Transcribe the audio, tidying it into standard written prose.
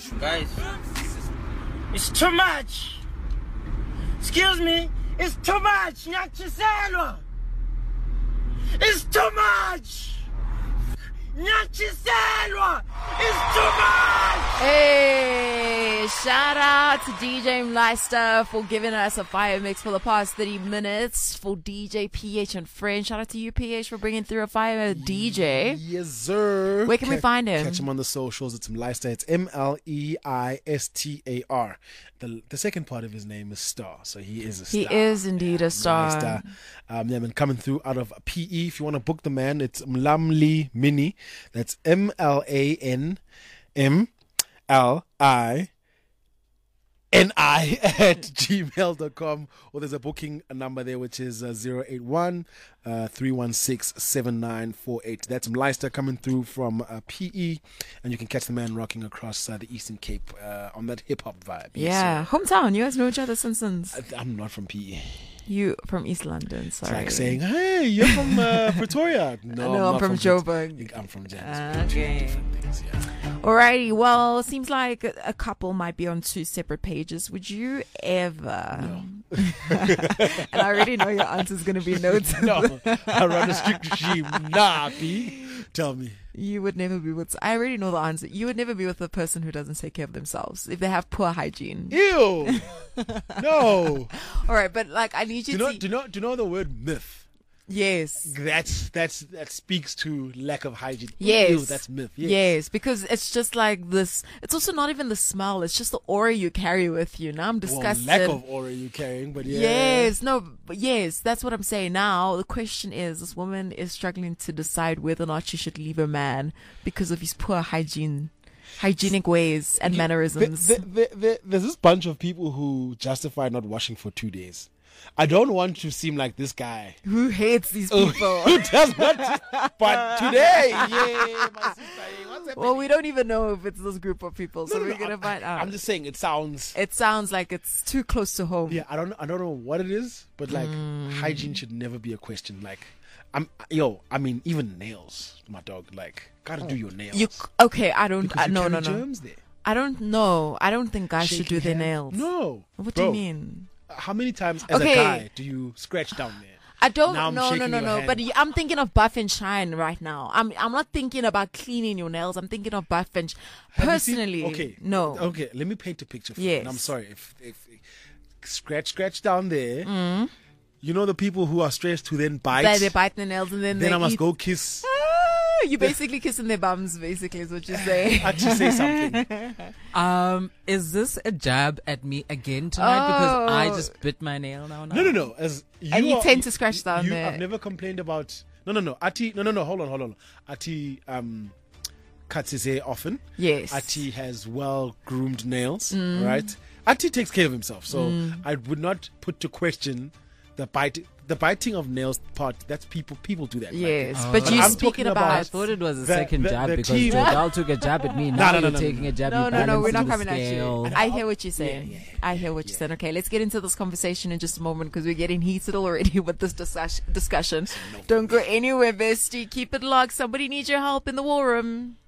Guys, it's too much. Excuse me, it's too much. Nyachiselwa. It's too much. Nyachiselwa. It's too much. Hey, shout out to DJ Mleister for giving us a fire mix for the past 30 minutes for DJ PH and friends. Shout out to you, PH, for bringing through a fire DJ. Yes, sir. Where can we find him? Catch him on the socials. It's Mleister. It's Mleistar. The second part of his name is Star, so he is a star. He is indeed a star. Mleister. And coming through out of PE. If you want to book the man, it's Mlamli Mini. That's MLANMLINI @gmail.com, or there's a booking number there which is 081 316 7948. That's Mleister coming through from PE, and you can catch the man rocking across the Eastern Cape on that hip hop vibe. Yeah, hometown. You guys know each other since. I'm not from PE. You from East London, sorry. It's like saying, hey, you're from Pretoria. No, I'm from Joburg. I'm from Johannesburg. Okay. Things, yeah. Alrighty, well, it seems like a couple might be on two separate pages. Would you ever? No. And I already know your answer is going to be no. No, I run a strict regime. Nah, P. Tell me. You would never be with. I already know the answer. You would never be with a person who doesn't take care of themselves if they have poor hygiene. Ew. No. All right, but like I need you to. Do you know the word myth? Yes. That speaks to lack of hygiene. Yes. Ew, that's myth. Yes, because it's just like this. It's also not even the smell. It's just the aura you carry with you. Now I'm disgusted. Well, lack of aura you're carrying, but yeah. Yes, no, but yes, that's what I'm saying. Now the question is, this woman is struggling to decide whether or not she should leave her man because of his poor hygienic ways and mannerisms. There's this bunch of people who justify not washing for 2 days. I don't want to seem like this guy who hates these people. Who does not? But today, yeah, my sister, hey, what's happening? Well, we don't even know if it's this group of people, so we're gonna find out. I'm just saying, it sounds like it's too close to home. Yeah, I don't know what it is, but like hygiene should never be a question. Like, even nails, my dog. Like, gotta do your nails. No. Germs there. I don't know. I don't think guys should do their nails. No. What do you mean? How many times as a guy do you scratch down there? I don't. No. But I'm thinking of buff and shine right now. I'm not thinking about cleaning your nails. I'm thinking of buff and personally. No. Okay. Let me paint a picture for you. And I'm sorry if scratch down there. Mm. You know the people who are stressed who then bite. They bite their nails and then I must go kiss. You basically kissing their bums, basically, is what you're saying. I just say something. Is this a jab at me again tonight? Because I just bit my nail now. No. You tend to scratch down there. I've never complained about. No. Ati, no. Hold on. Ati cuts his hair often. Yes. Ati has well-groomed nails, right? Ati takes care of himself, so I would not put to question the biting of nails part. That's people do that. Yes, but you're speaking about. I thought it was a second jab because Jodal took a jab at me. Now you're taking a jab. No, we're not coming at you. I hear what you're saying. I hear what you're saying. Okay, let's get into this conversation in just a moment because we're getting heated already with this discussion. Don't go anywhere, bestie. Keep it locked. Somebody needs your help in the war room.